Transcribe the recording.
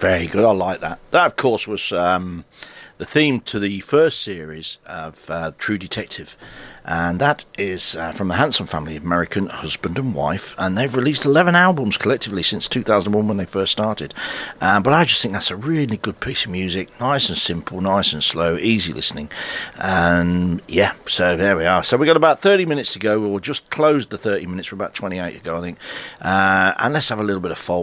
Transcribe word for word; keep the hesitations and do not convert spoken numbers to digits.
Very good. I like that. That, of course, was um, the theme to the first series of uh, True Detective. And that is uh, from the Hanson family, American husband and wife. And they've released eleven albums collectively since two thousand one when they first started. Uh, but I just think that's a really good piece of music. Nice and simple, nice and slow, easy listening. And yeah, so there we are. So we've got about thirty minutes to go. We'll just close the thirty minutes. We're about twenty-eight to go, I think. Uh, and let's have a little bit of fold.